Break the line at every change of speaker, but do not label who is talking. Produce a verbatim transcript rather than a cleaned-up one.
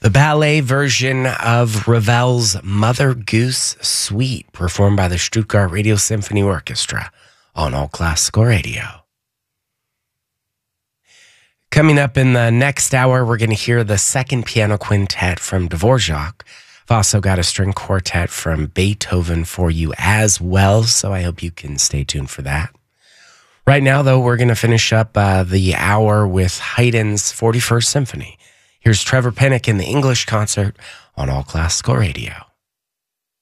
The ballet version of Ravel's Mother Goose Suite, performed by the Stuttgart Radio Symphony Orchestra on All Classical Radio. Coming up in the next hour, we're going to hear the second piano quintet from Dvorak. I've also got a string quartet from Beethoven for you as well, so I hope you can stay tuned for that. Right now, though, we're going to finish up uh, the hour with Haydn's forty-first Symphony. Here's Trevor Pinnock in the English concert on All Classical Radio.